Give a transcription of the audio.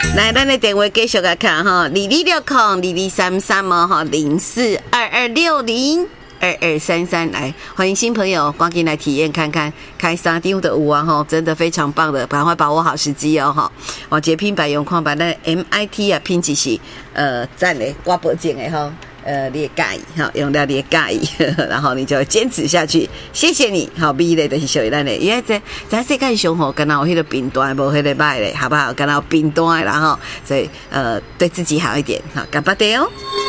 来，咱的电话继续来看哈，22602233哦哈，0422602233来，欢迎新朋友，赶紧来体验看看，开3张的有啊哈，真的非常棒的，赶快把握好时机哦哈。哦，这拼版用看把那 MIT 啊拼一是赞的，我保证的哈。你也介意哈，用了你也介意，然后你就坚持下去。谢谢你，好，美丽就是属于咱的，因为在世界上吼，敢若有迄个贫端，无迄个歹的，好不好？敢若有贫端的啦吼，所以对自己好一点，好，干巴爹哦。